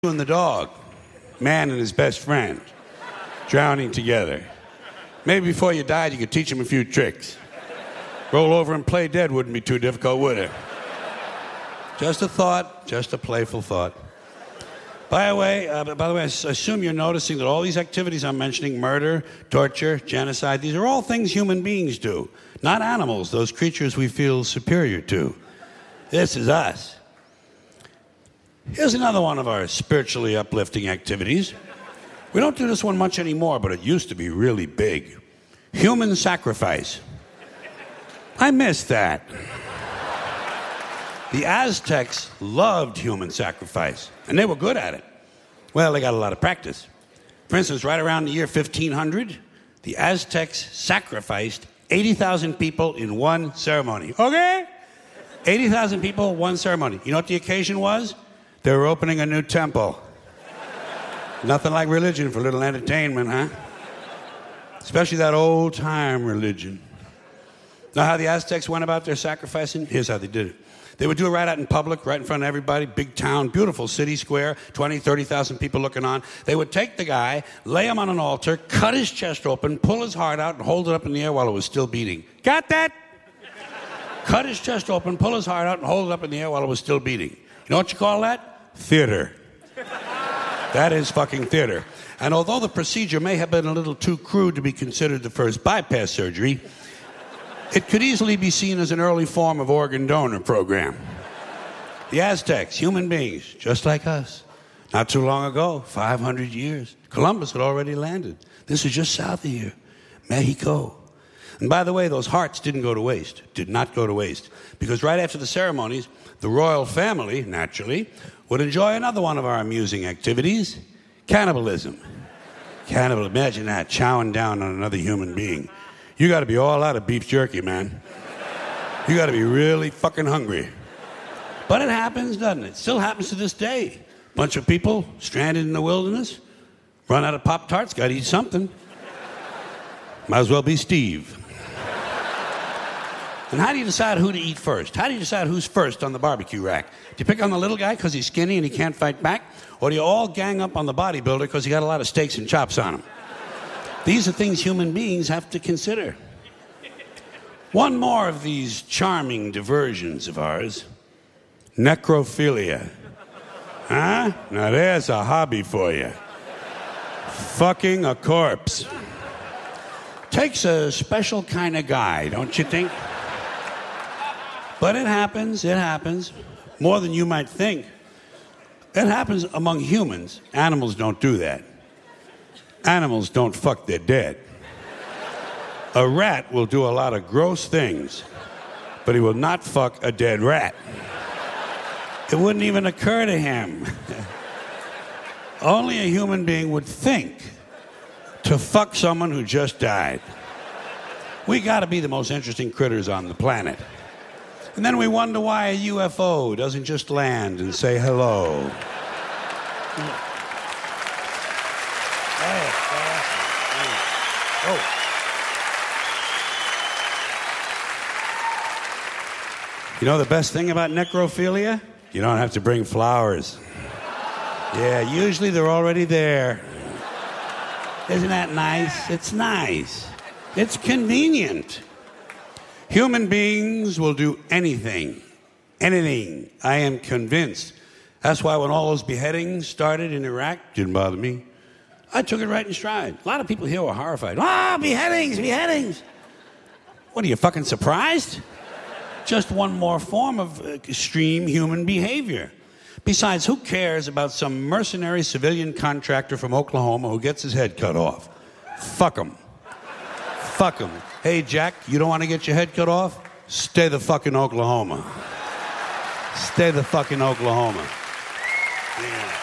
and the dog, man and his best friend, drowning together. Maybe before you died, you could teach him a few tricks. Roll over and play dead wouldn't be too difficult, would it? Just a thought, just a playful thought. By the way, I assume you're noticing that all these activities I'm mentioning, murder, torture, genocide, these are all things human beings do, not animals, those creatures we feel superior to. This is us. Here's another one of our spiritually uplifting activities. We don't do this one much anymore, but it used to be really big. Human sacrifice. I miss that. The Aztecs loved human sacrifice, and they were good at it. Well, they got a lot of practice. For instance, right around the year 1500, the Aztecs sacrificed 80,000 people in one ceremony. Okay? 80,000 people, one ceremony. You know what the occasion was? They were opening a new temple. Nothing like religion for a little entertainment, huh? Especially that old-time religion. Know how the Aztecs went about their sacrificing? Here's how they did it. They would do it right out in public, right in front of everybody, big town, beautiful city square, 20, 30,000 people looking on. They would take the guy, lay him on an altar, cut his chest open, pull his heart out, and hold it up in the air while it was still beating. Got that? Cut his chest open, pull his heart out, and hold it up in the air while it was still beating. You know what you call that? Theater. That is fucking theater. And although the procedure may have been a little too crude to be considered the first bypass surgery, it could easily be seen as an early form of organ donor program. The Aztecs, human beings, just like us. Not too long ago, 500 years, Columbus had already landed. This is just south of here, Mexico. And by the way, those hearts didn't go to waste, did not go to waste. Because right after the ceremonies, the royal family, naturally, would enjoy another one of our amusing activities, cannibalism. Imagine that, chowing down on another human being. You got to be all out of beef jerky, man. You got to be really fucking hungry. But it happens, doesn't it? Still happens to this day. Bunch of people stranded in the wilderness, run out of Pop-Tarts, got to eat something. Might as well be Steve. And how do you decide who to eat first? How do you decide who's first on the barbecue rack? Do you pick on the little guy because he's skinny and he can't fight back? Or do you all gang up on the bodybuilder because he got a lot of steaks and chops on him? These are things human beings have to consider. One more of these charming diversions of ours. Necrophilia. Huh? Now there's a hobby for you. Fucking a corpse. Takes a special kind of guy, don't you think? But it happens. More than you might think. It happens among humans. Animals don't do that. Animals don't fuck their dead. A rat will do a lot of gross things, but he will not fuck a dead rat. It wouldn't even occur to him. Only a human being would think to fuck someone who just died. We gotta be the most interesting critters on the planet. And then we wonder why a UFO doesn't just land and say hello. You know the best thing about necrophilia? You don't have to bring flowers. Yeah, usually they're already there. Isn't that nice? It's nice. It's convenient. Human beings will do anything. Anything. I am convinced. That's why when all those beheadings started in Iraq, didn't bother me. I took it right in stride. A lot of people here were horrified. Ah, beheadings. What, are you fucking surprised? Just one more form of extreme human behavior. Besides, who cares about some mercenary civilian contractor from Oklahoma who gets his head cut off? Fuck him. Hey, Jack, you don't want to get your head cut off? Stay the fuck in Oklahoma. Yeah.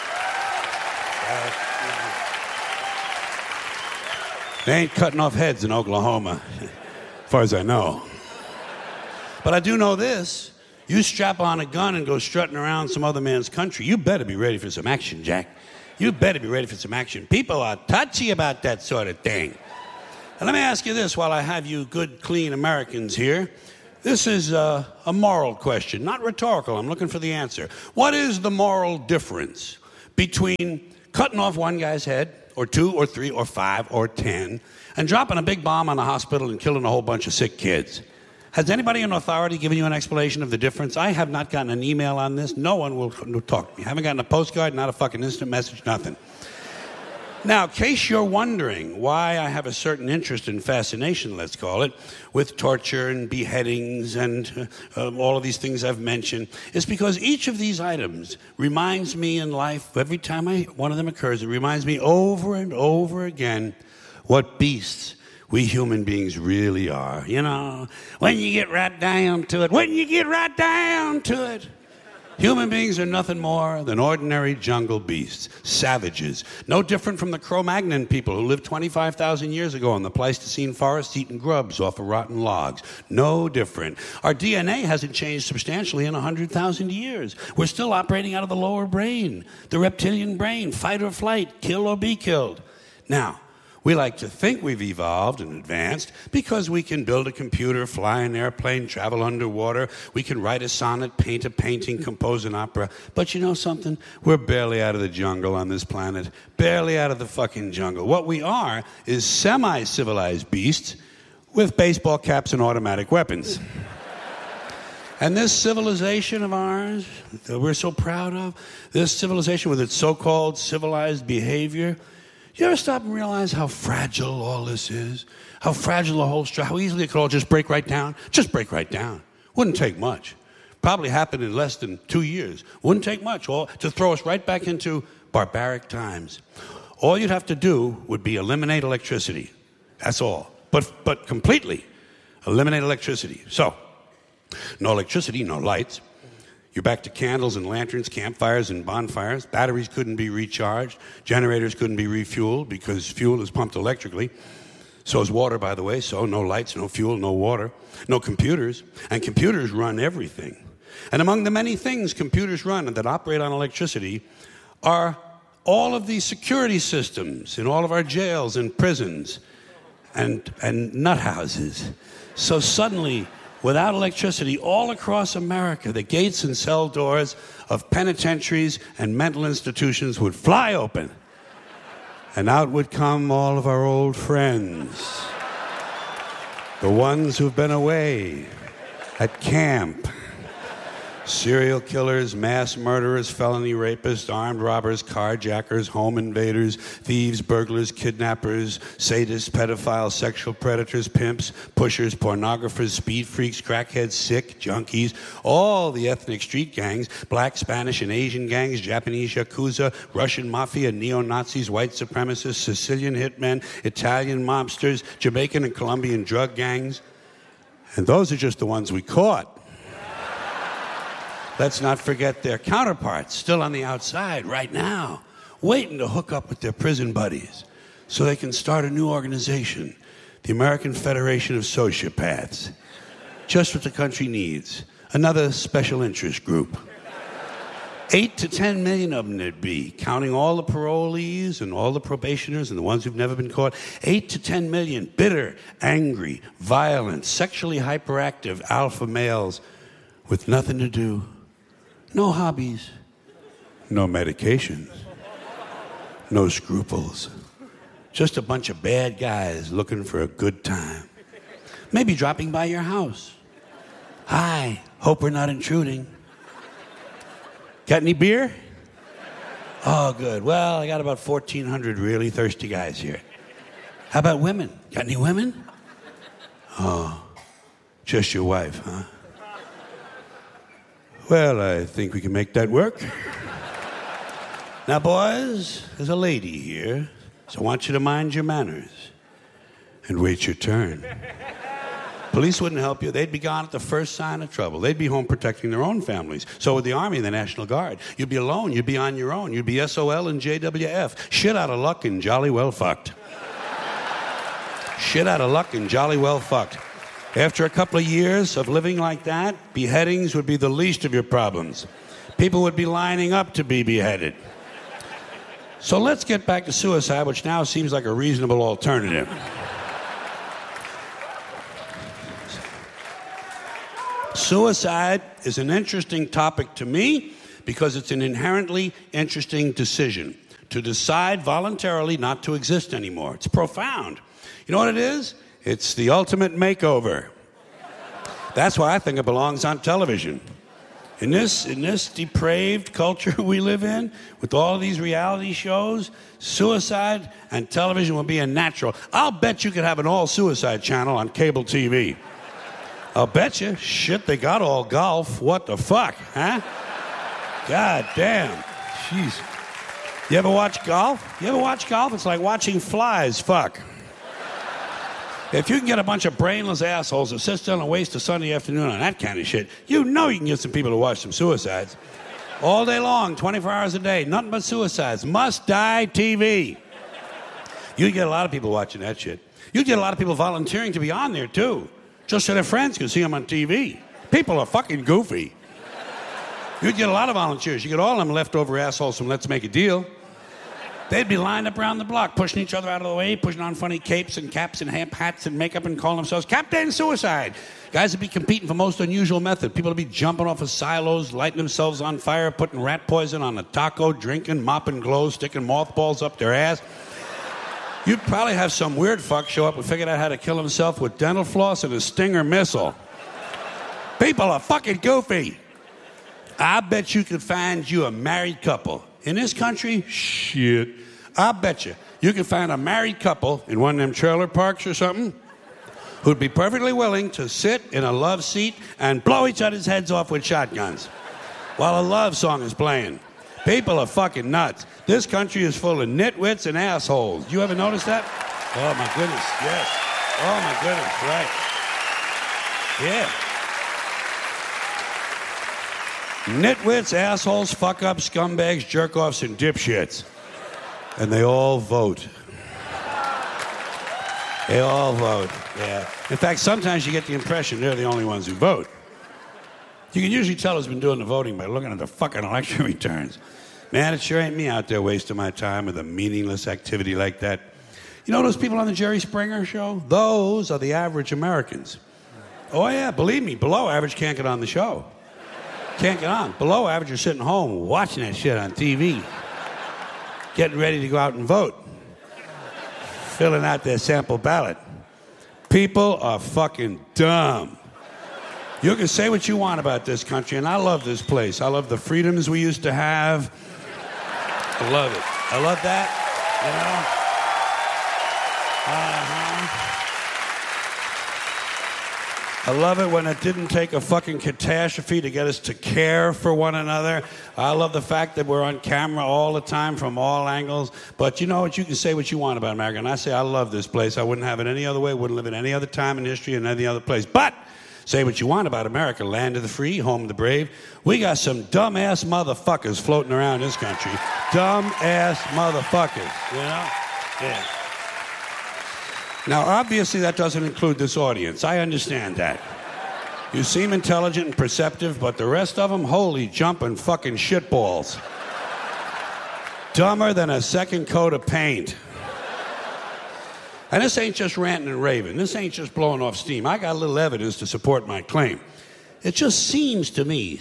They ain't cutting off heads in Oklahoma, as far as I know. But I do know this. You strap on a gun and go strutting around some other man's country, you better be ready for some action, Jack. You better be ready for some action. People are touchy about that sort of thing. And let me ask you this while I have you good, clean Americans here. This is a moral question, not rhetorical. I'm looking for the answer. What is the moral difference between cutting off one guy's head, or 2 or 3 or 5 or 10, and dropping a big bomb on the hospital and killing a whole bunch of sick kids. Has anybody in authority given you an explanation of the difference? I have not gotten an email on this. No one will talk to me. I haven't gotten a postcard, not a fucking instant message, nothing. Now, in case you're wondering why I have a certain interest and fascination, let's call it, with torture and beheadings and all of these things I've mentioned, it's because each of these items reminds me in life, every time one of them occurs, it reminds me over and over again what beasts we human beings really are. You know, when you get right down to it, human beings are nothing more than ordinary jungle beasts, savages, no different from the Cro-Magnon people who lived 25,000 years ago in the Pleistocene forest eating grubs off of rotten logs. No different. Our DNA hasn't changed substantially in 100,000 years. We're still operating out of the lower brain, the reptilian brain, fight or flight, kill or be killed. Now, we like to think we've evolved and advanced because we can build a computer, fly an airplane, travel underwater. We can write a sonnet, paint a painting, compose an opera. But you know something? We're barely out of the jungle on this planet. Barely out of the fucking jungle. What we are is semi-civilized beasts with baseball caps and automatic weapons. And this civilization of ours that we're so proud of, this civilization with its so-called civilized behavior, you ever stop and realize how fragile all this is? How fragile the whole structure, how easily it could all just break right down? Just break right down. Wouldn't take much. Probably happen in less than 2 years. Wouldn't take much to throw us right back into barbaric times. All you'd have to do would be eliminate electricity. That's all. But completely eliminate electricity. So, no electricity, no lights. You're back to candles and lanterns, campfires and bonfires. Batteries couldn't be recharged. Generators couldn't be refueled because fuel is pumped electrically. So is water, by the way. So no lights, no fuel, no water. No computers. And computers run everything. And among the many things computers run and that operate on electricity are all of these security systems in all of our jails and prisons and nut houses. So suddenly, without electricity, all across America, the gates and cell doors of penitentiaries and mental institutions would fly open. And out would come all of our old friends. The ones who've been away at camp. Serial killers, mass murderers, felony rapists, armed robbers, carjackers, home invaders, thieves, burglars, kidnappers, sadists, pedophiles, sexual predators, pimps, pushers, pornographers, speed freaks, crackheads, sick, junkies, all the ethnic street gangs, black, Spanish, and Asian gangs, Japanese Yakuza, Russian mafia, neo-Nazis, white supremacists, Sicilian hitmen, Italian mobsters, Jamaican and Colombian drug gangs. And those are just the ones we caught. Let's not forget their counterparts, still on the outside right now, waiting to hook up with their prison buddies so they can start a new organization, the American Federation of Sociopaths. Just what the country needs, another special interest group. 8 to 10 million of them there'd be, counting all the parolees and all the probationers and the ones who've never been caught. 8 to 10 million bitter, angry, violent, sexually hyperactive alpha males with nothing to do. No hobbies, no medications, no scruples. Just a bunch of bad guys looking for a good time. Maybe dropping by your house. Hi, hope we're not intruding. Got any beer? Oh, good. Well, I got about 1,400 really thirsty guys here. How about women? Got any women? Oh, just your wife, huh? Well, I think we can make that work. Now, boys, there's a lady here, so I want you to mind your manners and wait your turn. Police wouldn't help you. They'd be gone at the first sign of trouble. They'd be home protecting their own families. So would the Army and the National Guard. You'd be alone. You'd be on your own. You'd be SOL and JWF. Shit out of luck and jolly well fucked. Shit out of luck and jolly well fucked. After a couple of years of living like that, beheadings would be the least of your problems. People would be lining up to be beheaded. So let's get back to suicide, which now seems like a reasonable alternative. Suicide is an interesting topic to me because it's an inherently interesting decision to decide voluntarily not to exist anymore. It's profound. You know what it is? It's the ultimate makeover. That's why I think it belongs on television. In this depraved culture we live in, with all these reality shows, suicide and television will be a natural. I'll bet you could have an all-suicide channel on cable TV. I'll bet you. Shit, they got all golf. What the fuck, huh? God damn. Jeez. You ever watch golf? It's like watching flies fuck. If you can get a bunch of brainless assholes to sit still and waste a Sunday afternoon on that kind of shit, you know you can get some people to watch some suicides. All day long, 24 hours a day, nothing but suicides. Must die TV. You'd get a lot of people watching that shit. You'd get a lot of people volunteering to be on there, too. Just so their friends could see them on TV. People are fucking goofy. You'd get a lot of volunteers. You get all of them leftover assholes from Let's Make a Deal. They'd be lined up around the block, pushing each other out of the way, pushing on funny capes and caps and hats and makeup and calling themselves Captain Suicide. Guys would be competing for most unusual method. People would be jumping off of silos, lighting themselves on fire, putting rat poison on a taco, drinking, mopping glows, sticking mothballs up their ass. You'd probably have some weird fuck show up and figure out how to kill himself with dental floss and a Stinger missile. People are fucking goofy. I bet you could find you a married couple. In this country, shit. I bet you could find a married couple in one of them trailer parks or something who'd be perfectly willing to sit in a love seat and blow each other's heads off with shotguns while a love song is playing. People are fucking nuts. This country is full of nitwits and assholes. You ever notice that? Oh, my goodness, yes. Oh, my goodness, right. Yeah. Nitwits, assholes, fuck-ups, scumbags, jerk-offs, and dipshits. And they all vote. They all vote, yeah. In fact, sometimes you get the impression they're the only ones who vote. You can usually tell who's been doing the voting by looking at the fucking election returns. Man, it sure ain't me out there wasting my time with a meaningless activity like that. You know those people on the Jerry Springer show? Those are the average Americans. Oh, yeah, believe me, below average can't get on the show. Can't get on. Below average are sitting home watching that shit on TV. Getting ready to go out and vote. Filling out their sample ballot. People are fucking dumb. You can say what you want about this country, and I love this place. I love the freedoms we used to have. I love it. I love that, you know? I love it when it didn't take a fucking catastrophe to get us to care for one another. I love the fact that we're on camera all the time from all angles. But you know what? You can say what you want about America. And I say I love this place. I wouldn't have it any other way. Wouldn't live in any other time in history in any other place. But say what you want about America, land of the free, home of the brave. We got some dumb-ass motherfuckers floating around this country. Dumb-ass motherfuckers, you know? Yeah. Now, obviously, that doesn't include this audience. I understand that. You seem intelligent and perceptive, but the rest of them, holy jumping fucking shitballs. Dumber than a second coat of paint. And this ain't just ranting and raving. This ain't just blowing off steam. I got a little evidence to support my claim. It just seems to me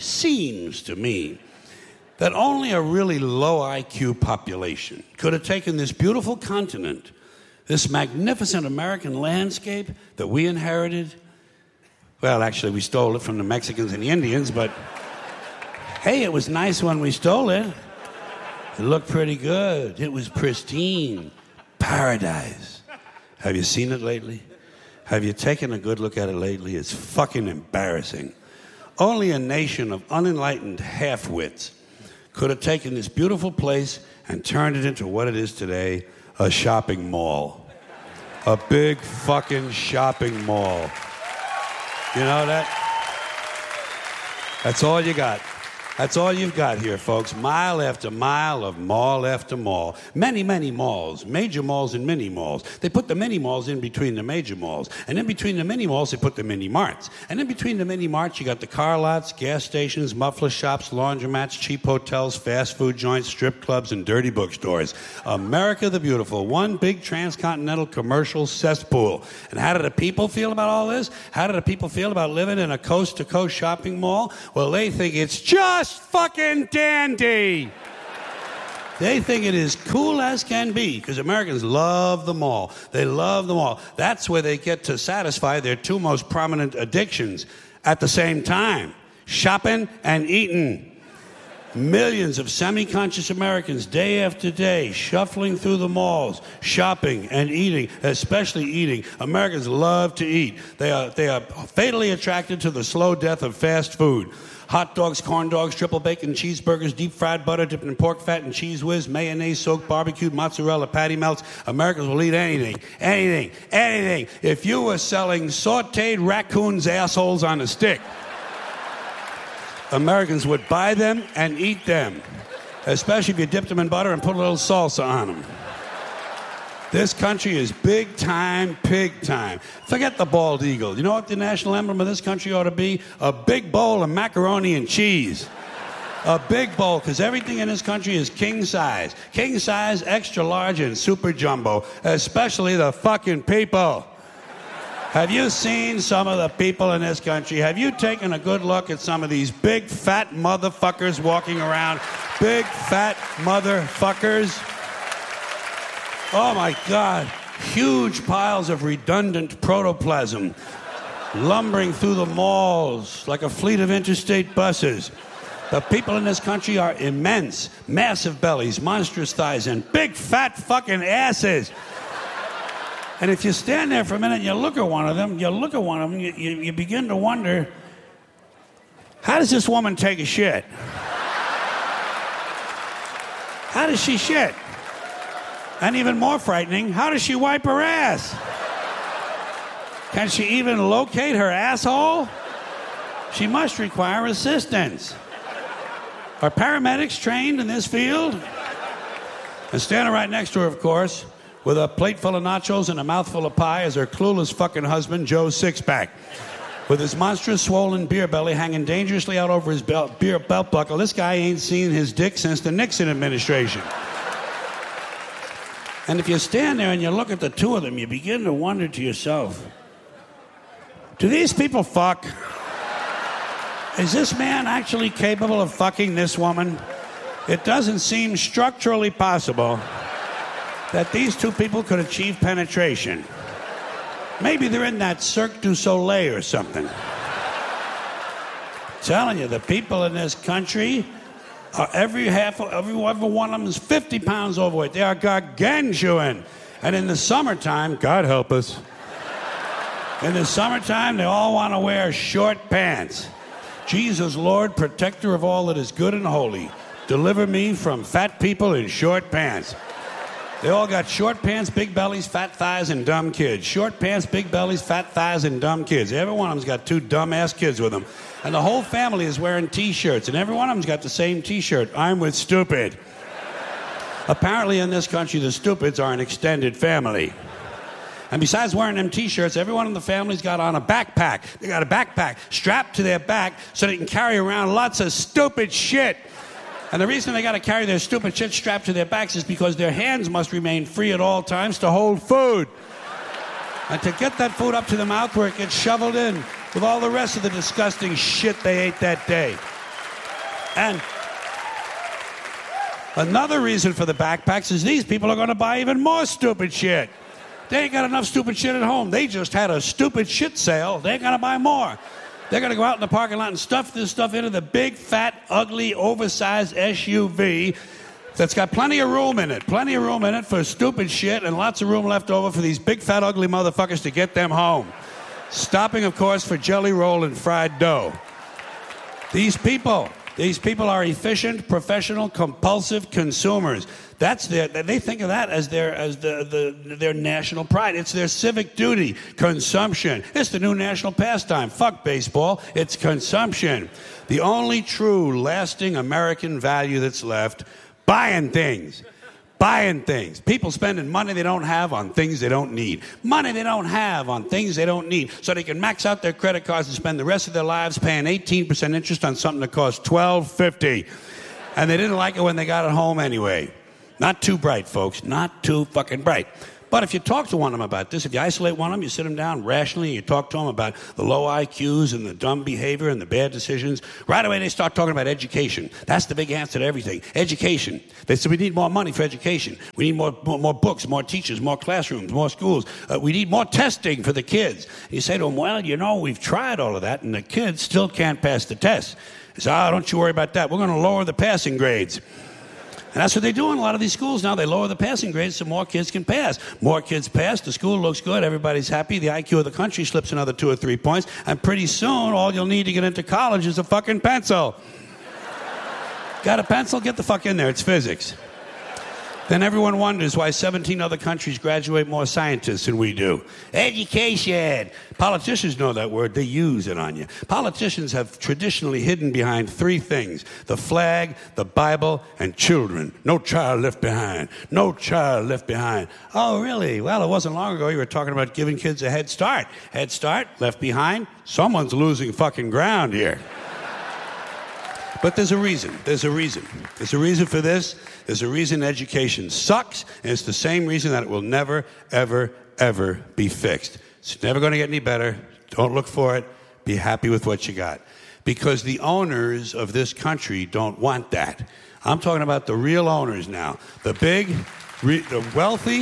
that only a really low IQ population could have taken this beautiful continent, this magnificent American landscape that we inherited. Well, actually, we stole it from the Mexicans and the Indians, but hey, it was nice when we stole it. It looked pretty good. It was pristine. Paradise. Have you seen it lately? Have you taken a good look at it lately? It's fucking embarrassing. Only a nation of unenlightened half-wits could have taken this beautiful place and turned it into what it is today, a shopping mall. A big fucking shopping mall. You know that? That's all you got. That's all you've got here, folks. Mile after mile of mall after mall. Many, many malls. Major malls and mini malls. They put the mini malls in between the major malls. And in between the mini malls, they put the mini marts. And in between the mini marts, you got the car lots, gas stations, muffler shops, laundromats, cheap hotels, fast food joints, strip clubs, and dirty bookstores. America the Beautiful. One big transcontinental commercial cesspool. And how do the people feel about all this? How do the people feel about living in a coast-to-coast shopping mall? Well, they think it's just just fucking dandy. They think it is cool as can be because Americans love the mall. They love the mall. That's where they get to satisfy their two most prominent addictions at the same time: shopping and eating. Millions of semi-conscious Americans, day after day, shuffling through the malls, shopping and eating, especially eating. Americans love to eat. They are fatally attracted to the slow death of fast food. Hot dogs, corn dogs, triple bacon cheeseburgers, deep fried butter dipped in pork fat and cheese whiz, mayonnaise soaked barbecued mozzarella patty melts. Americans will eat anything, anything, anything. If you were selling sauteed raccoons' assholes on a stick, Americans would buy them and eat them, especially if you dipped them in butter and put a little salsa on them. This country is big time, pig time. Forget the bald eagle. You know what the national emblem of this country ought to be? A big bowl of macaroni and cheese. A big bowl, because everything in this country is king size. King size, extra large, and super jumbo, especially the fucking people. Have you seen some of the people in this country? Have you taken a good look at some of these big, fat motherfuckers walking around? Big, fat motherfuckers. Oh, my God. Huge piles of redundant protoplasm lumbering through the malls like a fleet of interstate buses. The people in this country are immense. Massive bellies, monstrous thighs, and big, fat fucking asses. And if you stand there for a minute and you look at one of them, you begin to wonder, how does this woman take a shit? How does she shit? And even more frightening, how does she wipe her ass? Can she even locate her asshole? She must require assistance. Are paramedics trained in this field? And standing right next to her, of course, with a plate full of nachos and a mouthful of pie, is her clueless fucking husband, Joe Sixpack. With his monstrous swollen beer belly hanging dangerously out over his belt buckle, this guy ain't seen his dick since the Nixon administration. And if you stand there and you look at the two of them, you begin to wonder to yourself, do these people fuck? Is this man actually capable of fucking this woman? It doesn't seem structurally possible that these two people could achieve penetration. Maybe they're in that Cirque du Soleil or something. Telling you, the people in this country are every one of them is 50 pounds overweight. They are gargantuan. And in the summertime, God help us, in the summertime, they all want to wear short pants. Jesus, Lord, protector of all that is good and holy, deliver me from fat people in short pants. They all got short pants, big bellies, fat thighs, and dumb kids. Short pants, big bellies, fat thighs, and dumb kids. Every one of them's got two dumb-ass kids with them. And the whole family is wearing T-shirts, and every one of them's got the same T-shirt. I'm with stupid. Apparently in this country, the stupids are an extended family. And besides wearing them T-shirts, everyone in the family's got on a backpack. They got a backpack strapped to their back so they can carry around lots of stupid shit. And the reason they got to carry their stupid shit strapped to their backs is because their hands must remain free at all times to hold food. And to get that food up to the mouth where it gets shoveled in with all the rest of the disgusting shit they ate that day. And another reason for the backpacks is these people are going to buy even more stupid shit. They ain't got enough stupid shit at home. They just had a stupid shit sale. They ain't going to buy more. They're going to go out in the parking lot and stuff this stuff into the big, fat, ugly, oversized SUV that's got plenty of room in it. Plenty of room in it for stupid shit and lots of room left over for these big, fat, ugly motherfuckers to get them home. Stopping, of course, for jelly roll and fried dough. These people are efficient, professional, compulsive consumers. They think of that as their national pride. It's their civic duty. Consumption. It's the new national pastime. Fuck baseball. It's consumption. The only true, lasting American value that's left, buying things. Buying things. People spending money they don't have on things they don't need. Money they don't have on things they don't need. So they can max out their credit cards and spend the rest of their lives paying 18% interest on something that costs $12.50. And they didn't like it when they got it home anyway. Not too bright, folks. Not too fucking bright. But if you talk to one of them about this, if you isolate one of them, you sit them down rationally, you talk to them about the low IQs and the dumb behavior and the bad decisions, right away they start talking about education. That's the big answer to everything. Education. They say we need more money for education. We need more books, more teachers, more classrooms, more schools. We need more testing for the kids. And you say to them, well, you know, we've tried all of that, and the kids still can't pass the test. They say, don't you worry about that. We're going to lower the passing grades. And that's what they do in a lot of these schools now. They lower the passing grades so more kids can pass. More kids pass, the school looks good, everybody's happy, the IQ of the country slips another 2 or 3 points, and pretty soon all you'll need to get into college is a fucking pencil. Got a pencil? Get the fuck in there. It's physics. Then everyone wonders why 17 other countries graduate more scientists than we do. Education. Politicians know that word. They use it on you. Politicians have traditionally hidden behind 3 things: the flag, the Bible, and children. No child left behind. No child left behind. Oh, really? Well, it wasn't long ago you were talking about giving kids a head start. Head start, left behind. Someone's losing fucking ground here. But there's a reason. There's a reason. There's a reason for this. There's a reason education sucks, and it's the same reason that it will never, ever, ever be fixed. It's never going to get any better. Don't look for it. Be happy with what you got. Because the owners of this country don't want that. I'm talking about the real owners now. The big, the wealthy,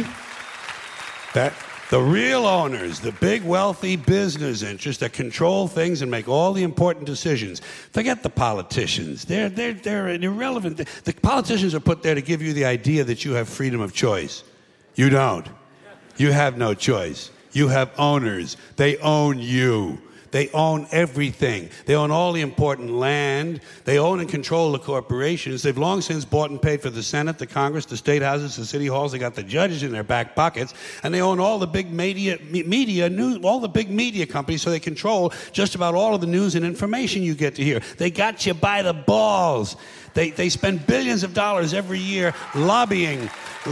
the real owners, the big wealthy business interests that control things and make all the important decisions. Forget the politicians. They're irrelevant. The politicians are put there to give you the idea that you have freedom of choice. You don't. You have no choice. You have owners. They own you. They own everything. They own all the important land. They own and control the corporations. They've long since bought and paid for the Senate, the Congress, the state houses, the city halls. They got the judges in their back pockets. And they own all the big media news, all the big media companies, so they control just about all of the news and information you get to hear. They got you by the balls. They spend billions of dollars every year lobbying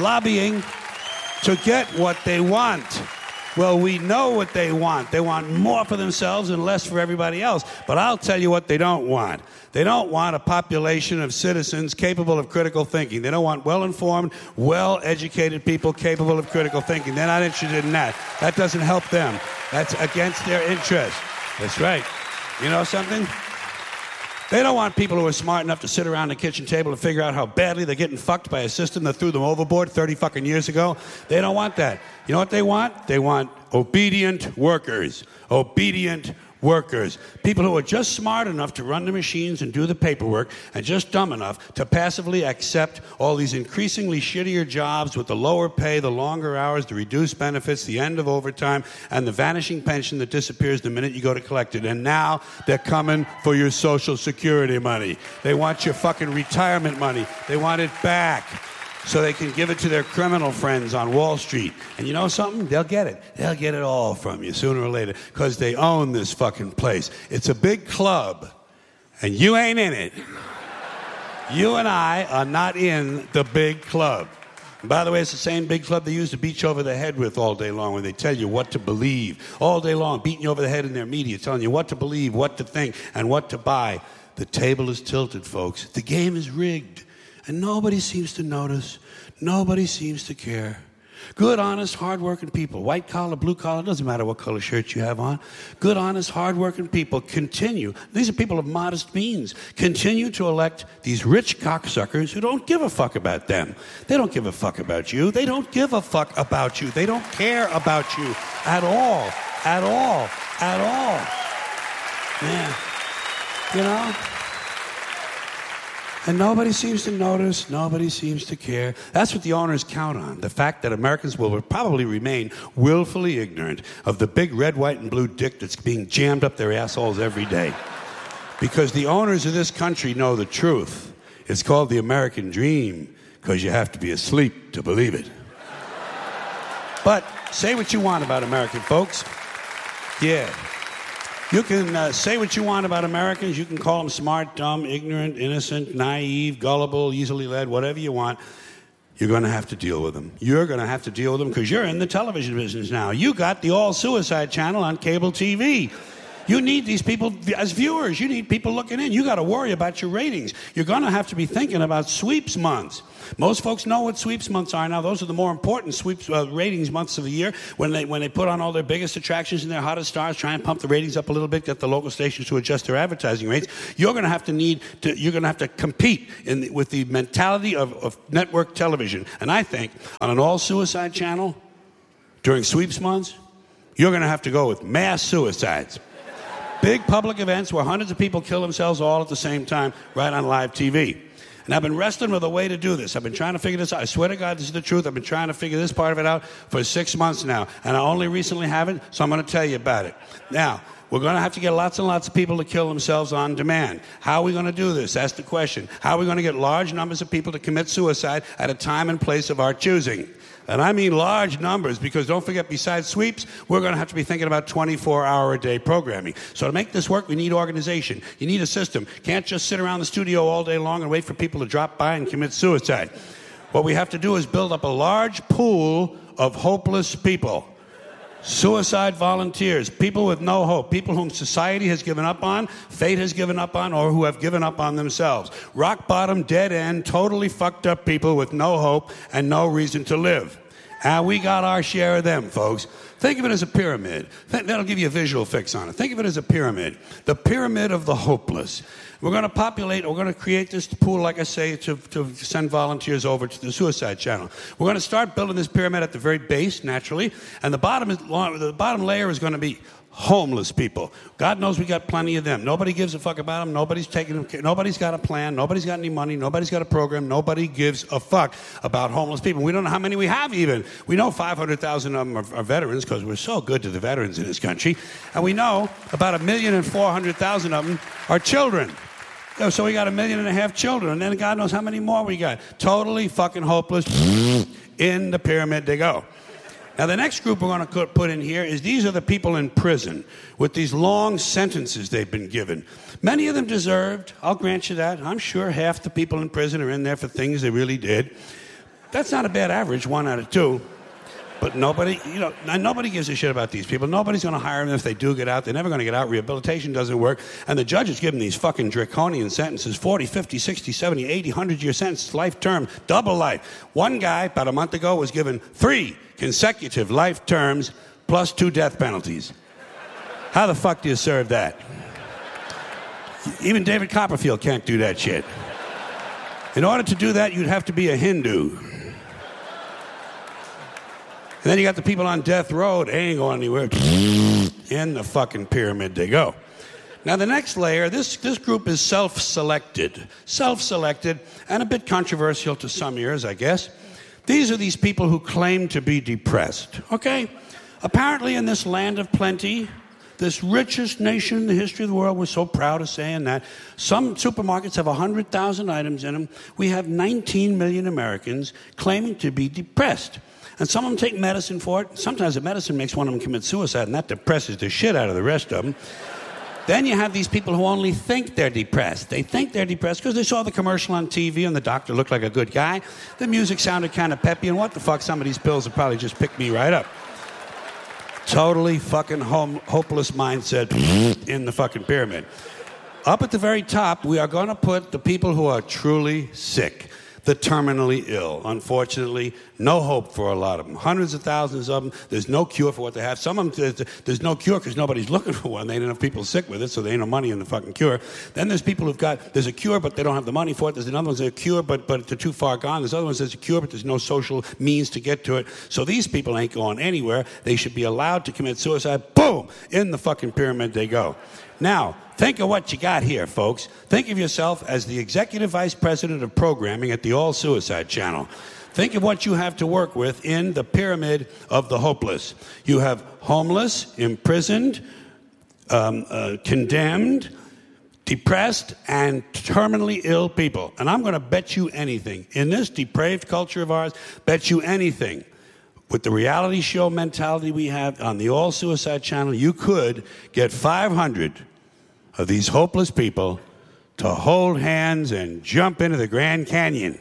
to get what they want. Well, we know what they want. They want more for themselves and less for everybody else. But I'll tell you what they don't want. They don't want a population of citizens capable of critical thinking. They don't want well-informed, well-educated people capable of critical thinking. They're not interested in that. That doesn't help them. That's against their interest. That's right. You know something? They don't want people who are smart enough to sit around the kitchen table and figure out how badly they're getting fucked by a system that threw them overboard 30 fucking years ago. They don't want that. You know what they want? They want obedient workers. Obedient workers. People who are just smart enough to run the machines and do the paperwork, and just dumb enough to passively accept all these increasingly shittier jobs with the lower pay, the longer hours, the reduced benefits, the end of overtime, and the vanishing pension that disappears the minute you go to collect it. And now they're coming for your Social Security money. They want your fucking retirement money. They want it back, so they can give it to their criminal friends on Wall Street. And you know something? They'll get it. They'll get it all from you sooner or later, because they own this fucking place. It's a big club, and you ain't in it. You and I are not in the big club. And by the way, it's the same big club they use to beat you over the head with all day long when they tell you what to believe. All day long, beating you over the head in their media, telling you what to believe, what to think, and what to buy. The table is tilted, folks. The game is rigged. And nobody seems to notice. Nobody seems to care. Good, honest, hard-working people, white collar, blue collar, doesn't matter what color shirt you have on. Good, honest, hard-working people continue. These are people of modest means. Continue to elect these rich cocksuckers who don't give a fuck about them. They don't give a fuck about you. They don't give a fuck about you. They don't care about you at all. At all. At all. Yeah. You know? And nobody seems to notice, nobody seems to care. That's what the owners count on, the fact that Americans will probably remain willfully ignorant of the big red, white, and blue dick that's being jammed up their assholes every day. Because the owners of this country know the truth. It's called the American dream, because you have to be asleep to believe it. But say what you want about American folks. Yeah. You can say what you want about Americans. You can call them smart, dumb, ignorant, innocent, naive, gullible, easily led, whatever you want. You're going to have to deal with them. You're going to have to deal with them because you're in the television business now. You got the all-suicide channel on cable TV. You need these people as viewers. You need people looking in. You got to worry about your ratings. You're going to have to be thinking about sweeps months. Most folks know what sweeps months are now. Those are the more important sweeps ratings months of the year when they put on all their biggest attractions and their hottest stars, try and pump the ratings up a little bit, get the local stations to adjust their advertising rates. You're going to have to compete with the mentality of network television. And I think on an all-suicide channel during sweeps months, you're going to have to go with mass suicides. Big public events where hundreds of people kill themselves all at the same time right on live TV. And I've been wrestling with a way to do this. I've been trying to figure this out. I swear to God, this is the truth. I've been trying to figure this part of it out for 6 months now. And I only recently have it, so I'm going to tell you about it. Now, we're going to have to get lots and lots of people to kill themselves on demand. How are we going to do this? That's the question. How are we going to get large numbers of people to commit suicide at a time and place of our choosing? And I mean large numbers, because don't forget, besides sweeps, we're going to have to be thinking about 24-hour-a-day programming. So to make this work, we need organization. You need a system. Can't just sit around the studio all day long and wait for people to drop by and commit suicide. What we have to do is build up a large pool of hopeless people. Suicide volunteers, people with no hope, people whom society has given up on, fate has given up on, or who have given up on themselves. Rock bottom, dead end, totally fucked up people with no hope and no reason to live. And we got our share of them, folks. Think of it as a pyramid. That'll give you a visual fix on it. Think of it as a pyramid. The pyramid of the hopeless. We're going to create this pool, like I say, to send volunteers over to the suicide channel. We're going to start building this pyramid at the very base, naturally, and the bottom layer is going to be homeless people. God knows we got plenty of them. Nobody gives a fuck about them. Nobody's got a plan. Nobody's got any money. Nobody's got a program. Nobody gives a fuck about homeless people. We don't know how many we have even. We know 500,000 of them are veterans because we're so good to the veterans in this country. And we know about 1,400,000 of them are children. So we got 1.5 million children, and then God knows how many more we got. Totally fucking hopeless. In the pyramid they go. Now, the next group we're going to put in here is these are the people in prison with these long sentences they've been given. Many of them deserved. I'll grant you that. I'm sure half the people in prison are in there for things they really did. That's not a bad average, 1 out of 2. But nobody gives a shit about these people. Nobody's going to hire them if they do get out. They're never going to get out. Rehabilitation doesn't work. And the judges give them these fucking draconian sentences, 40, 50, 60, 70, 80, 100-year sentences, life term, double life. One guy, about a month ago, was given 3 consecutive life terms plus 2 death penalties. How the fuck do you serve that? Even David Copperfield can't do that shit. In order to do that, you'd have to be a Hindu. And then you got the people on death row. They ain't going anywhere. In the fucking pyramid they go. Now, the next layer, this group is self-selected. Self-selected and a bit controversial to some ears, I guess. These are these people who claim to be depressed, okay? Apparently in this land of plenty, this richest nation in the history of the world, we're so proud of saying that, some supermarkets have 100,000 items in them. We have 19 million Americans claiming to be depressed. And some of them take medicine for it. Sometimes the medicine makes one of them commit suicide, and that depresses the shit out of the rest of them. Then you have these people who only think they're depressed. They think they're depressed because they saw the commercial on TV and the doctor looked like a good guy. The music sounded kind of peppy, and what the fuck, some of these pills have probably just picked me right up. Totally fucking hopeless mindset in the fucking pyramid. Up at the very top, we are going to put the people who are truly sick. The terminally ill. Unfortunately, no hope for a lot of them. Hundreds of thousands of them. There's no cure for what they have. Some of them, there's no cure because nobody's looking for one. They ain't enough people sick with it, so there ain't no money in the fucking cure. Then there's people there's a cure, but they don't have the money for it. There's another one that's a cure, but they're too far gone. There's other ones that's a cure, but there's no social means to get to it. So these people ain't going anywhere. They should be allowed to commit suicide. Boom! In the fucking pyramid they go. Now, think of what you got here, folks. Think of yourself as the executive vice president of programming at the All Suicide Channel. Think of what you have to work with in the pyramid of the hopeless. You have homeless, imprisoned, condemned, depressed, and terminally ill people. And I'm going to bet you anything. In this depraved culture of ours, bet you anything. With the reality show mentality we have on the All Suicide Channel, you could get 500 of these hopeless people to hold hands and jump into the Grand Canyon.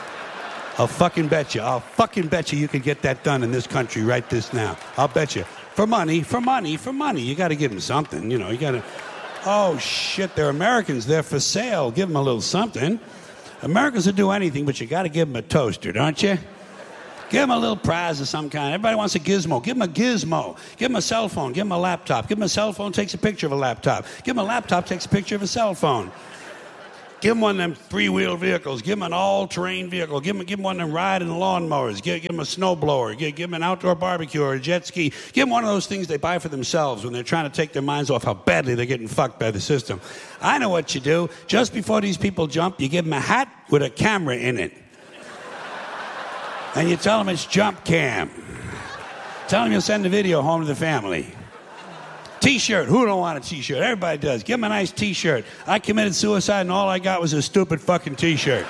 I'll fucking bet you you could get that done in this country right this now. I'll bet you. For money. You got to give them something, you know. You got to, oh, shit, they're Americans. They're for sale. Give them a little something. Americans will do anything, but you got to give them a toaster, don't you? Give them a little prize of some kind. Everybody wants a gizmo. Give them a gizmo. Give them a cell phone. Give them a laptop. Give them a cell phone, takes a picture of a laptop. Give them a laptop, takes a picture of a cell phone. Give them one of them three-wheel vehicles. Give them an all-terrain vehicle. Give them one of them riding lawnmowers. Give them a snowblower. Give them an outdoor barbecue or a jet ski. Give them one of those things they buy for themselves when they're trying to take their minds off how badly they're getting fucked by the system. I know what you do. Just before these people jump, you give them a hat with a camera in it. And you tell them it's jump cam. Tell them you'll send the video home to the family. T-shirt. Who don't want a T-shirt? Everybody does. Give them a nice T-shirt. I committed suicide and all I got was a stupid fucking T-shirt.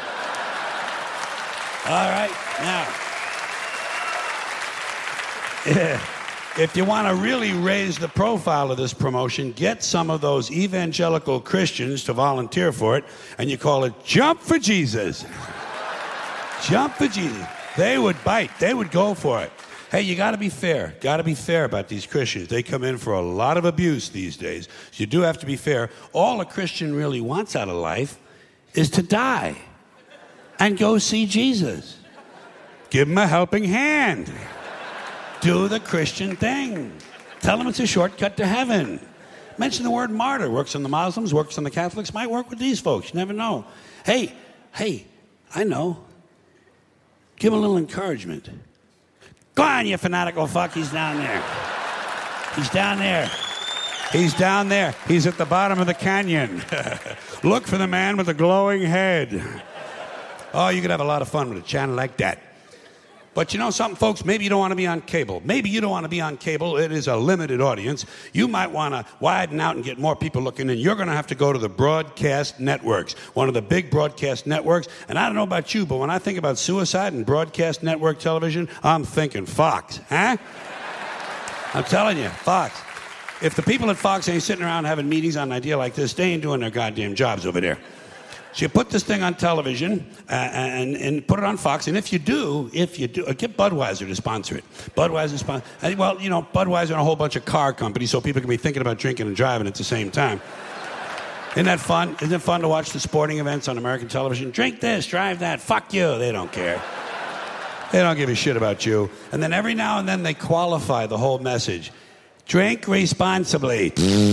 All right. Now, if you want to really raise the profile of this promotion, get some of those evangelical Christians to volunteer for it, and you call it Jump for Jesus. Jump for Jesus. They would bite. They would go for it. Hey, you got to be fair. Got to be fair about these Christians. They come in for a lot of abuse these days. So you do have to be fair. All a Christian really wants out of life is to die and go see Jesus. Give him a helping hand. Do the Christian thing. Tell them it's a shortcut to heaven. Mention the word martyr. Works on the Muslims, works on the Catholics, might work with these folks. You never know. Hey, I know. Give him a little encouragement. Go on, you fanatical fuck. He's down there. He's down there. He's down there. He's at the bottom of the canyon. Look for the man with the glowing head. Oh, you could have a lot of fun with a channel like that. But you know something, folks? Maybe you don't want to be on cable. Maybe you don't want to be on cable. It is a limited audience. You might want to widen out and get more people looking in. You're going to have to go to the broadcast networks, one of the big broadcast networks. And I don't know about you, but when I think about suicide and broadcast network television, I'm thinking Fox. Huh? I'm telling you, Fox. If the people at Fox ain't sitting around having meetings on an idea like this, they ain't doing their goddamn jobs over there. So you put this thing on television and put it on Fox. And if you do, get Budweiser to sponsor it. Budweiser sponsor. Well, you know, Budweiser and a whole bunch of car companies, so people can be thinking about drinking and driving at the same time. Isn't that fun? Isn't it fun to watch the sporting events on American television? Drink this, drive that. Fuck you. They don't care. They don't give a shit about you. And then every now and then they qualify the whole message. Drink responsibly.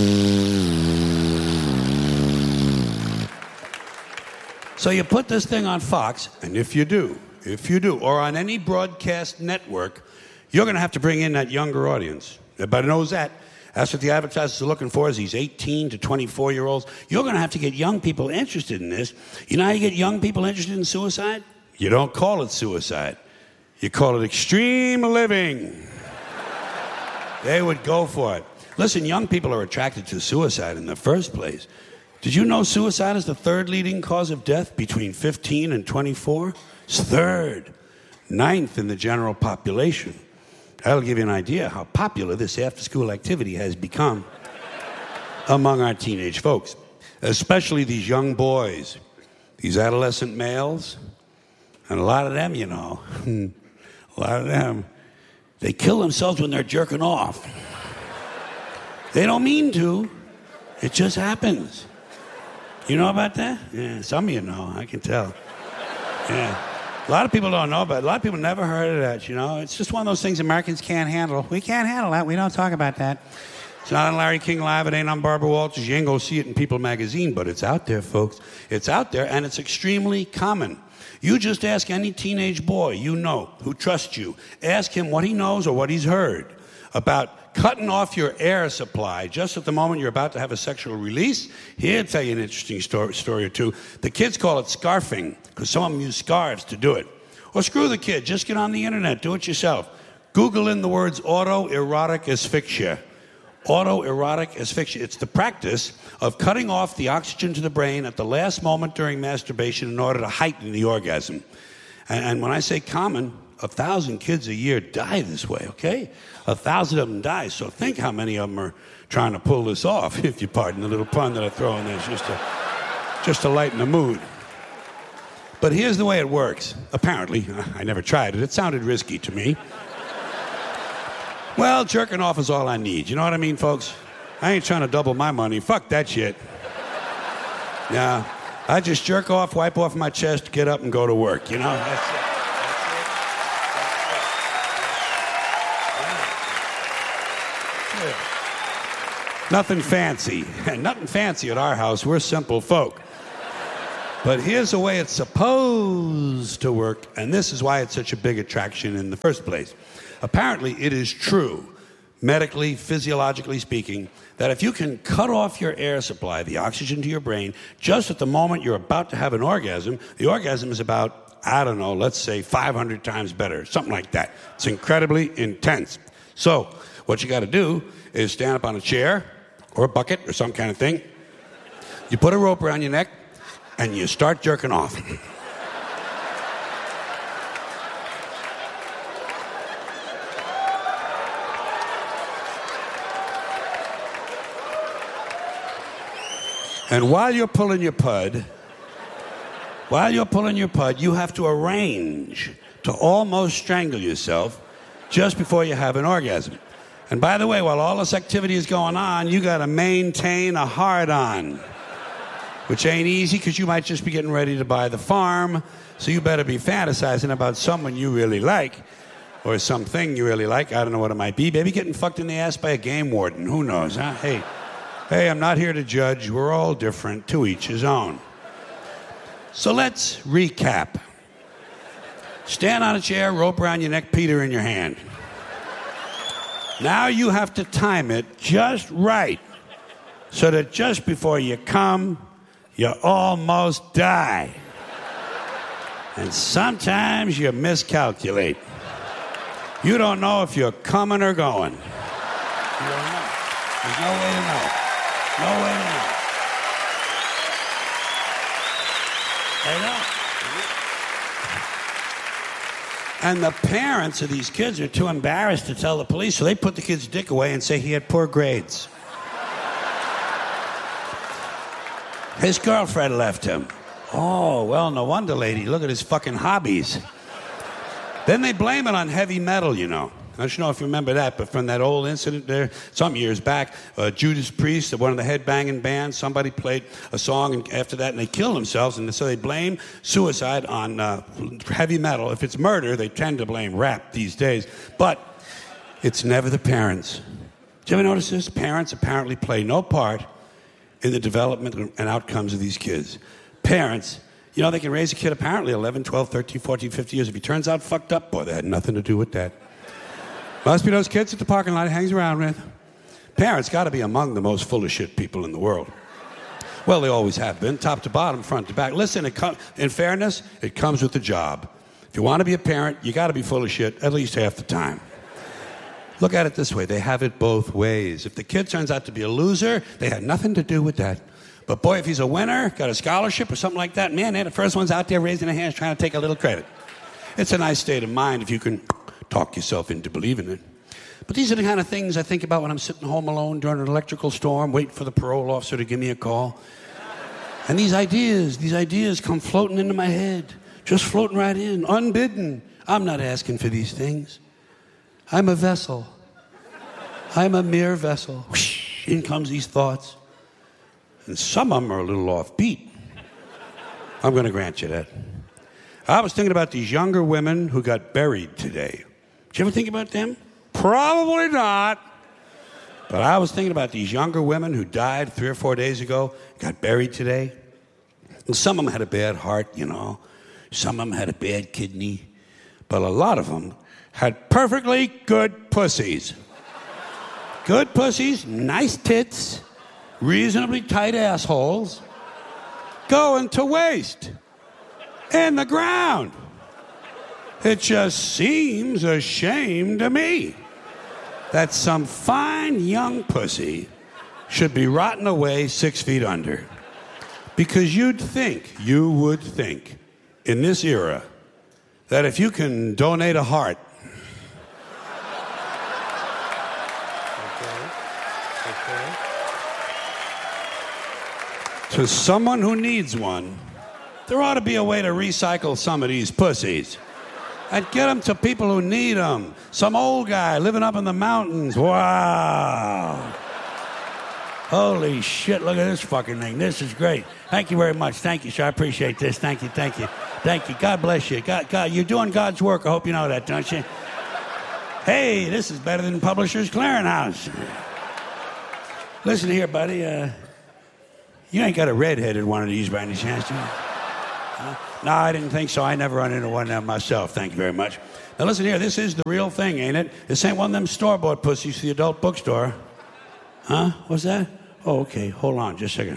So you put this thing on Fox, and if you do, or on any broadcast network, you're going to have to bring in that younger audience. Everybody knows that. That's what the advertisers are looking for, is these 18 to 24-year-olds. You're going to have to get young people interested in this. You know how you get young people interested in suicide? You don't call it suicide. You call it extreme living. They would go for it. Listen, young people are attracted to suicide in the first place. Did you know suicide is the third leading cause of death between 15 and 24? It's third. Ninth in the general population. That'll give you an idea how popular this after-school activity has become among our teenage folks, especially these young boys, these adolescent males, and a lot of them, you know, a lot of them, they kill themselves when they're jerking off. They don't mean to. It just happens. You know about that? Yeah, some of you know. I can tell. Yeah. A lot of people don't know about it. A lot of people never heard of that, you know. It's just one of those things Americans can't handle. We can't handle that. We don't talk about that. It's not on Larry King Live. It ain't on Barbara Walters. You ain't going to see it in People magazine, but it's out there, folks. It's out there, and it's extremely common. You just ask any teenage boy you know who trusts you. Ask him what he knows or what he's heard about cutting off your air supply just at the moment you're about to have a sexual release. He'll tell you an interesting story or two. The kids call it scarfing because some of them use scarves to do it. Or screw the kid. Just get on the internet. Do it yourself. Google in the words autoerotic asphyxia. Autoerotic asphyxia. It's the practice of cutting off the oxygen to the brain at the last moment during masturbation in order to heighten the orgasm. And when I say common, 1,000 kids a year die this way, okay? 1,000 of them die. So think how many of them are trying to pull this off, if you pardon the little pun that I throw in there, just to lighten the mood. But here's the way it works. Apparently, I never tried it. It sounded risky to me. Well, jerking off is all I need. You know what I mean, folks? I ain't trying to double my money. Fuck that shit. Yeah, I just jerk off, wipe off my chest, get up, and go to work. You know? That's it. Nothing fancy. Nothing fancy at our house. We're simple folk. But here's the way it's supposed to work, and this is why it's such a big attraction in the first place. Apparently, it is true, medically, physiologically speaking, that if you can cut off your air supply, the oxygen to your brain, just at the moment you're about to have an orgasm, the orgasm is about, I don't know, let's say 500 times better, something like that. It's incredibly intense. So, what you got to do is stand up on a chair, or a bucket, or some kind of thing. You put a rope around your neck, and you start jerking off. And while you're pulling your pud, you have to arrange to almost strangle yourself just before you have an orgasm. And by the way, while all this activity is going on, you got to maintain a hard-on, which ain't easy because you might just be getting ready to buy the farm, so you better be fantasizing about someone you really like or something you really like. I don't know what it might be. Maybe getting fucked in the ass by a game warden. Who knows, huh? Hey, I'm not here to judge. We're all different, to each his own. So let's recap. Stand on a chair, rope around your neck, Peter in your hand. Now you have to time it just right so that just before you come, you almost die. And sometimes you miscalculate. You don't know if you're coming or going. You don't know. There's no way to know. No way to know. I know. And the parents of these kids are too embarrassed to tell the police, so they put the kid's dick away and say he had poor grades. His girlfriend left him. Oh, well, no wonder, lady. Look at his fucking hobbies. Then they blame it on heavy metal, you know. I don't know if you remember that, but from that old incident there, some years back, Judas Priest, one of the headbanging bands, somebody played a song and after that, and they killed themselves, and so they blame suicide on heavy metal. If it's murder, they tend to blame rap these days. But it's never the parents. Did you ever notice this? Parents apparently play no part in the development and outcomes of these kids. Parents, you know, they can raise a kid apparently 11, 12, 13, 14, 15 years. If he turns out fucked up, boy, they had nothing to do with that. Must be those kids at the parking lot he hangs around with. Parents got to be among the most full of shit people in the world. Well, they always have been, top to bottom, front to back. Listen, in fairness, it comes with the job. If you want to be a parent, you got to be full of shit at least half the time. Look at it this way. They have it both ways. If the kid turns out to be a loser, they had nothing to do with that. But boy, if he's a winner, got a scholarship or something like that, man, they're the first ones out there raising their hands trying to take a little credit. It's a nice state of mind if you can talk yourself into believing it. But these are the kind of things I think about when I'm sitting home alone during an electrical storm, waiting for the parole officer to give me a call. And these ideas come floating into my head, just floating right in, unbidden. I'm not asking for these things. I'm a vessel. I'm a mere vessel. Whoosh, in comes these thoughts. And some of them are a little offbeat. I'm going to grant you that. I was thinking about these younger women who got buried today. Did you ever think about them? Probably not. But I was thinking about these younger women who died 3 or 4 days ago, got buried today. And some of them had a bad heart, you know. Some of them had a bad kidney. But a lot of them had perfectly good pussies. Good pussies, nice tits, reasonably tight assholes, going to waste in the ground. It just seems a shame to me that some fine young pussy should be rotting away 6 feet under. Because you would think, in this era, that if you can donate a heart, to someone who needs one, there ought to be a way to recycle some of these pussies. I'd get them to people who need them. Some old guy living up in the mountains. Wow. Holy shit, look at this fucking thing. This is great. Thank you very much. Thank you, sir. I appreciate this. Thank you. Thank you. God bless you. God, you're doing God's work. I hope you know that, don't you? Hey, this is better than Publishers Clearinghouse. Listen here, buddy. You ain't got a red-headed one of these by any chance, do you? No, I didn't think so. I never run into one of them myself. Thank you very much. Now, listen here. This is the real thing, ain't it? This ain't one of them store-bought pussies to the adult bookstore. Huh? What's that? Oh, okay. Hold on just a second.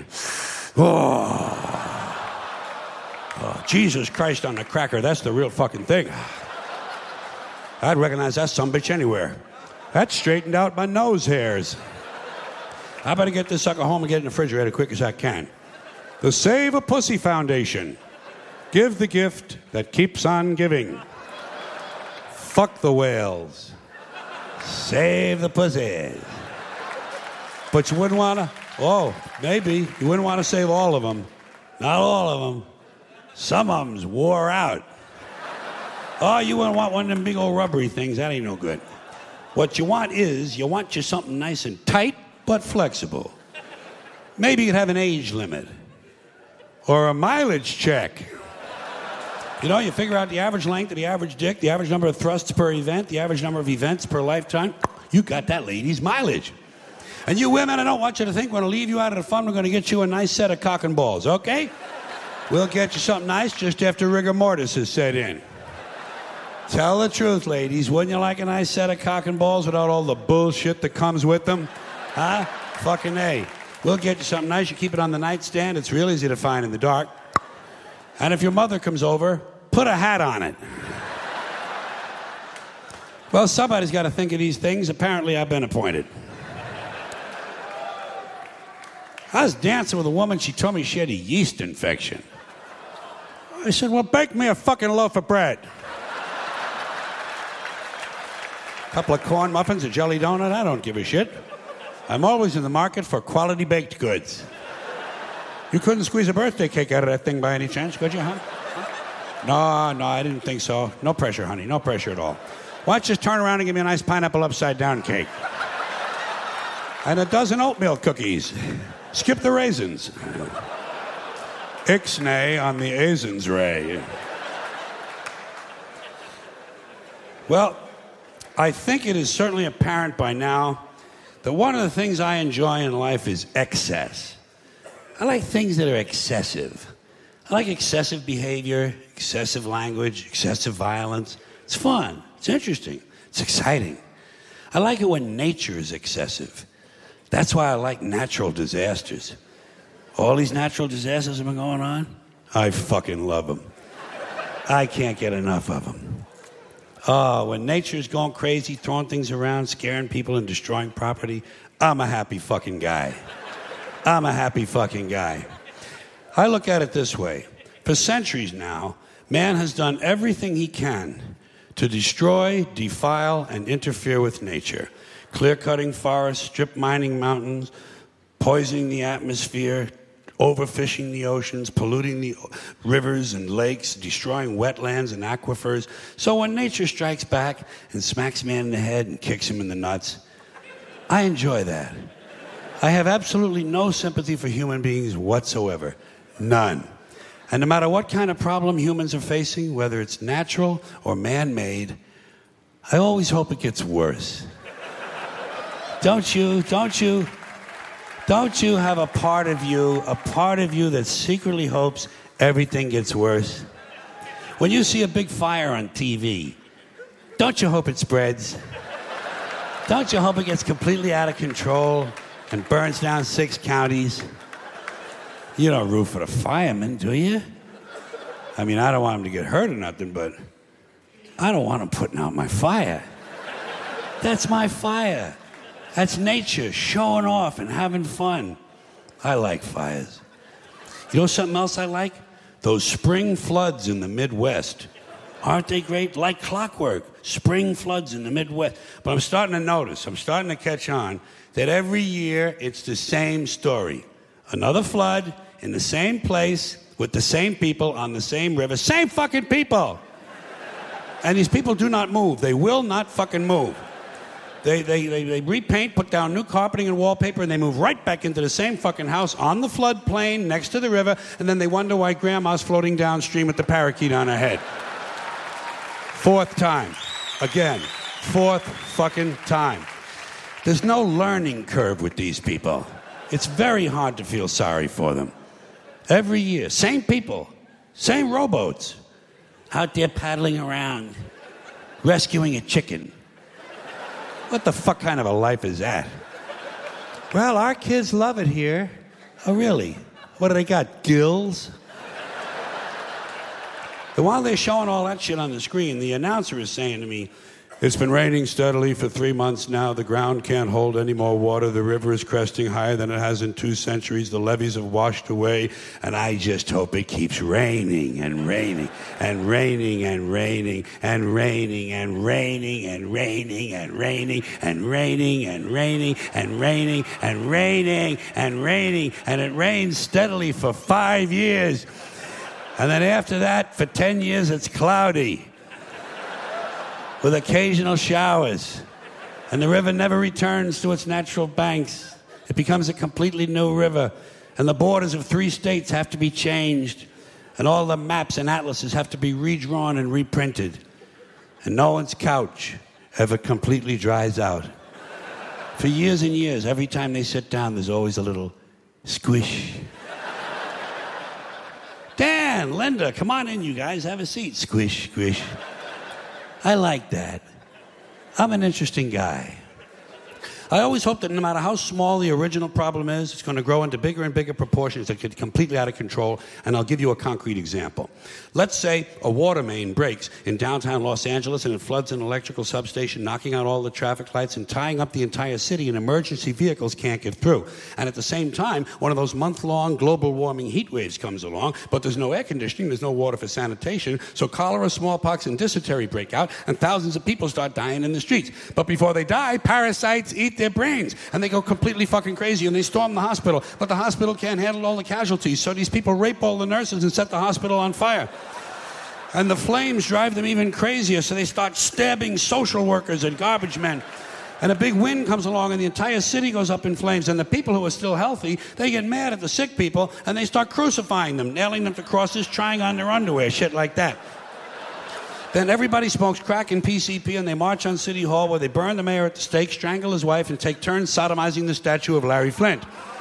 Oh, Jesus Christ on the cracker. That's the real fucking thing. I'd recognize that sumbitch anywhere. That straightened out my nose hairs. I better get this sucker home and get it in the refrigerator as quick as I can. The Save a Pussy Foundation. Give the gift that keeps on giving. Fuck the whales. Save the pussies. But you wouldn't want to, maybe. You wouldn't want to save all of them. Not all of them. Some of them's wore out. Oh, you wouldn't want one of them big old rubbery things. That ain't no good. What you want is, you want you something nice and tight, but flexible. Maybe you could have an age limit. Or a mileage check. You know, you figure out the average length of the average dick, the average number of thrusts per event, the average number of events per lifetime. You got that lady's mileage. And you women, I don't want you to think we're going to leave you out of the fun. We're going to get you a nice set of cock and balls, okay? We'll get you something nice just after rigor mortis is set in. Tell the truth, ladies. Wouldn't you like a nice set of cock and balls without all the bullshit that comes with them? Huh? Fucking A. We'll get you something nice. You keep it on the nightstand. It's real easy to find in the dark. And if your mother comes over, put a hat on it. Well, somebody's got to think of these things. Apparently, I've been appointed. I was dancing with a woman. She told me she had a yeast infection. I said, well, bake me a fucking loaf of bread. A couple of corn muffins, a jelly donut. I don't give a shit. I'm always in the market for quality baked goods. You couldn't squeeze a birthday cake out of that thing by any chance, could you, huh? No, I didn't think so. No pressure, honey. No pressure at all. Why don't you just turn around and give me a nice pineapple upside-down cake? And a dozen oatmeal cookies. Skip the raisins. Ixnay on the Azens Ray. Well, I think it is certainly apparent by now that one of the things I enjoy in life is excess. I like things that are excessive. I like excessive behavior, excessive language, excessive violence. It's fun. It's interesting. It's exciting. I like it when nature is excessive. That's why I like natural disasters. All these natural disasters have been going on. I fucking love them. I can't get enough of them. Oh, when nature's going crazy, throwing things around, scaring people and destroying property, I'm a happy fucking guy. I'm a happy fucking guy. I look at it this way. For centuries now, man has done everything he can to destroy, defile, and interfere with nature. Clear-cutting forests, strip mining mountains, poisoning the atmosphere, overfishing the oceans, polluting the rivers and lakes, destroying wetlands and aquifers. So when nature strikes back and smacks man in the head and kicks him in the nuts, I enjoy that. I have absolutely no sympathy for human beings whatsoever. None. And no matter what kind of problem humans are facing, whether it's natural or man-made, I always hope it gets worse. Don't you have a part of you that secretly hopes everything gets worse? When you see a big fire on TV, don't you hope it spreads? Don't you hope it gets completely out of control and burns down 6 counties? You don't root for the firemen, do you? I mean, I don't want them to get hurt or nothing, but I don't want them putting out my fire. That's my fire. That's nature showing off and having fun. I like fires. You know something else I like? Those spring floods in the Midwest. Aren't they great? Like clockwork. Spring floods in the Midwest. But I'm starting to notice, I'm starting to catch on, that every year it's the same story. Another flood in the same place with the same people on the same river. Same fucking people. And these people do not move. They will not fucking move. They repaint, put down new carpeting and wallpaper, and they move right back into the same fucking house on the floodplain next to the river, and then they wonder why grandma's floating downstream with the parakeet on her head. Fourth time. Again. Fourth fucking time. There's no learning curve with these people. It's very hard to feel sorry for them. Every year, same people, same rowboats, out there paddling around, rescuing a chicken. What the fuck kind of a life is that? Well, our kids love it here. Oh, really? What do they got, gills? And while they're showing all that shit on the screen, the announcer is saying to me, "It's been raining steadily for 3 months now. The ground can't hold any more water. The river is cresting higher than it has in 2 centuries. The levees have washed away. And I just hope it keeps raining and raining and raining and raining and raining and raining and raining and raining and raining and raining and raining and raining and raining. And it rains steadily for 5 years. And then after that, for 10 years, it's cloudy, with occasional showers. And the river never returns to its natural banks. It becomes a completely new river. And the borders of 3 states have to be changed. And all the maps and atlases have to be redrawn and reprinted. And no one's couch ever completely dries out. For years and years, every time they sit down, there's always a little squish. Dan, Linda, come on in, you guys. Have a seat. Squish, squish. I like that. I'm an interesting guy. I always hope that no matter how small the original problem is, it's going to grow into bigger and bigger proportions that get completely out of control. And I'll give you a concrete example. Let's say a water main breaks in downtown Los Angeles and it floods an electrical substation, knocking out all the traffic lights and tying up the entire city, and emergency vehicles can't get through. And at the same time, one of those month-long global warming heat waves comes along, but there's no air conditioning, there's no water for sanitation, so cholera, smallpox, and dysentery break out, and thousands of people start dying in the streets. But before they die, parasites eat their brains, and they go completely fucking crazy, and they storm the hospital, but the hospital can't handle all the casualties, so these people rape all the nurses and set the hospital on fire. And the flames drive them even crazier, so they start stabbing social workers and garbage men. And a big wind comes along, and the entire city goes up in flames, and the people who are still healthy, they get mad at the sick people, and they start crucifying them, nailing them to crosses, trying on their underwear, shit like that. Then everybody smokes crack and PCP, and they march on City Hall where they burn the mayor at the stake, strangle his wife, and take turns sodomizing the statue of Larry Flint.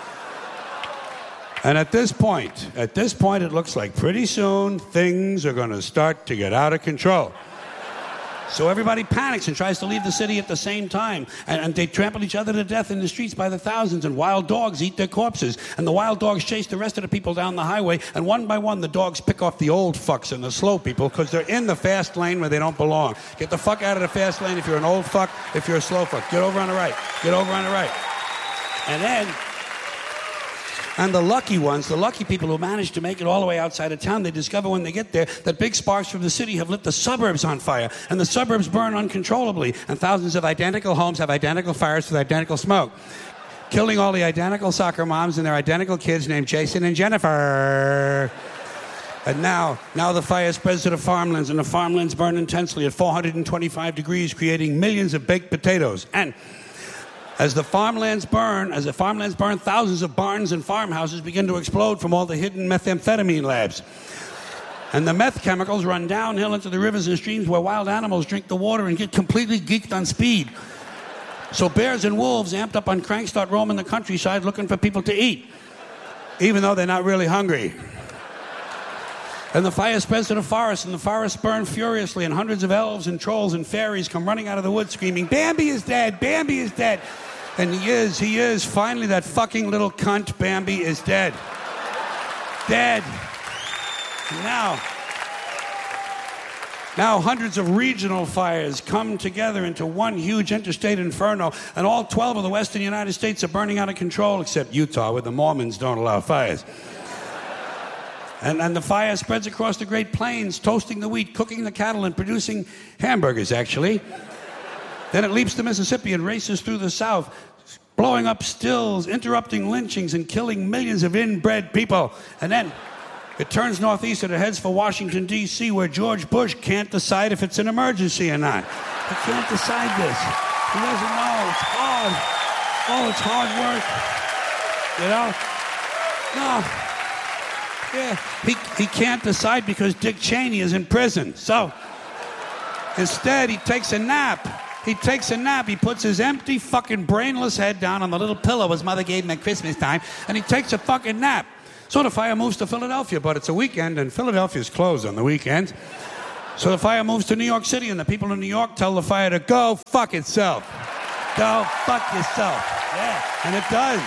And at this point, it looks like pretty soon things are going to start to get out of control. So everybody panics and tries to leave the city at the same time. And they trample each other to death in the streets by the thousands, and wild dogs eat their corpses. And the wild dogs chase the rest of the people down the highway, and one by one the dogs pick off the old fucks and the slow people because they're in the fast lane where they don't belong. Get the fuck out of the fast lane if you're an old fuck, if you're a slow fuck. Get over on the right. Get over on the right. And the lucky ones, the lucky people who manage to make it all the way outside of town, they discover when they get there that big sparks from the city have lit the suburbs on fire. And the suburbs burn uncontrollably. And thousands of identical homes have identical fires with identical smoke, killing all the identical soccer moms and their identical kids named Jason and Jennifer. And now the fire spreads to the farmlands, and the farmlands burn intensely at 425 degrees, creating millions of baked potatoes. And as the farmlands burn, thousands of barns and farmhouses begin to explode from all the hidden methamphetamine labs. And the meth chemicals run downhill into the rivers and streams where wild animals drink the water and get completely geeked on speed. So bears and wolves, amped up on crank, start roaming the countryside looking for people to eat, even though they're not really hungry. And the fire spreads to the forest, and the forests burn furiously, and hundreds of elves and trolls and fairies come running out of the woods screaming, "Bambi is dead! Bambi is dead!" And he is. Finally, that fucking little cunt, Bambi, is dead. Dead. And now hundreds of regional fires come together into one huge interstate inferno, and all 12 of the western United States are burning out of control, except Utah, where the Mormons don't allow fires. And the fire spreads across the Great Plains, toasting the wheat, cooking the cattle, and producing hamburgers, actually. Then it leaps the Mississippi and races through the South, blowing up stills, interrupting lynchings, and killing millions of inbred people. And then It turns northeast and it heads for Washington, D.C., where George Bush can't decide if it's an emergency or not. He can't decide this. He doesn't know. It's hard. Oh, it's hard work. No. Yeah. He can't decide because Dick Cheney is in prison. So instead, he takes a nap. He puts his empty, fucking brainless head down on the little pillow his mother gave him at Christmas time, and he takes a fucking nap. So the fire moves to Philadelphia, but it's a weekend, and Philadelphia's closed on the weekends. So the fire moves to New York City, and the people in New York tell the fire to go fuck itself. Go fuck yourself. Yeah, and it does.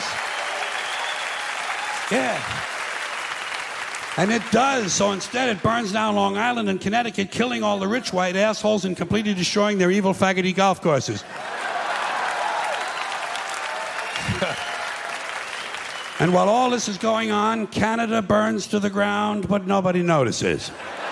Yeah. And it does. So instead, it burns down Long Island and Connecticut, killing all the rich white assholes and completely destroying their evil faggoty golf courses. And while all this is going on, Canada burns to the ground, but nobody notices.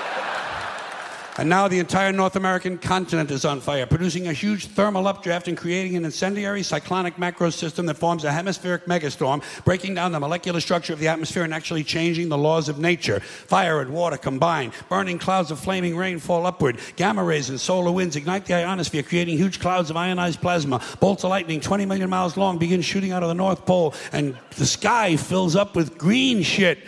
And now the entire North American continent is on fire, producing a huge thermal updraft and creating an incendiary cyclonic macro system that forms a hemispheric megastorm, breaking down the molecular structure of the atmosphere and actually changing the laws of nature. Fire and water combine, burning clouds of flaming rain fall upward, gamma rays and solar winds ignite the ionosphere, creating huge clouds of ionized plasma. Bolts of lightning 20 million miles long begin shooting out of the North Pole, and the sky fills up with green shit.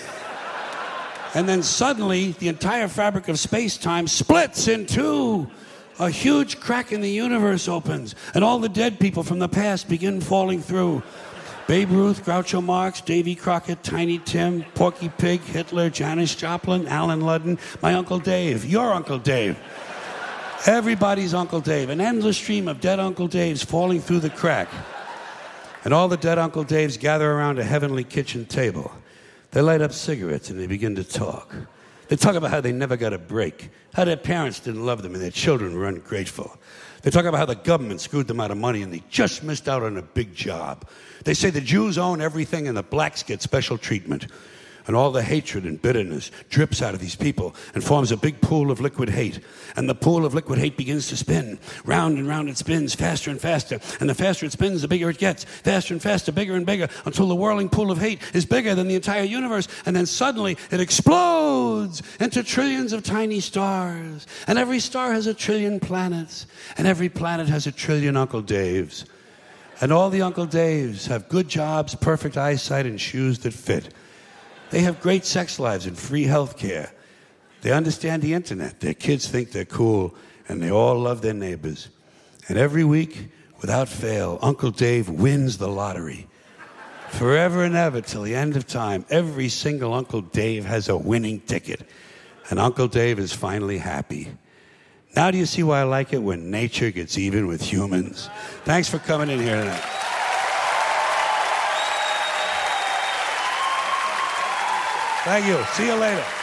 And then suddenly, the entire fabric of space-time splits in two. A huge crack in the universe opens, and all the dead people from the past begin falling through. Babe Ruth, Groucho Marx, Davy Crockett, Tiny Tim, Porky Pig, Hitler, Janis Joplin, Alan Ludden, my Uncle Dave, your Uncle Dave. Everybody's Uncle Dave. An endless stream of dead Uncle Daves falling through the crack. And all the dead Uncle Daves gather around a heavenly kitchen table. They light up cigarettes and they begin to talk. They talk about how they never got a break, how their parents didn't love them and their children were ungrateful. They talk about how the government screwed them out of money and they just missed out on a big job. They say the Jews own everything and the blacks get special treatment. And all the hatred and bitterness drips out of these people and forms a big pool of liquid hate. And the pool of liquid hate begins to spin. Round and round it spins, faster and faster. And the faster it spins, the bigger it gets. Faster and faster, bigger and bigger, until the whirling pool of hate is bigger than the entire universe. And then suddenly it explodes into trillions of tiny stars. And every star has a trillion planets. And every planet has a trillion Uncle Daves. And all the Uncle Daves have good jobs, perfect eyesight, and shoes that fit. They have great sex lives and free health care. They understand the internet. Their kids think they're cool, and they all love their neighbors. And every week, without fail, Uncle Dave wins the lottery. Forever and ever, till the end of time, every single Uncle Dave has a winning ticket. And Uncle Dave is finally happy. Now do you see why I like it when nature gets even with humans? Thanks for coming in here tonight. Thank you. See you later.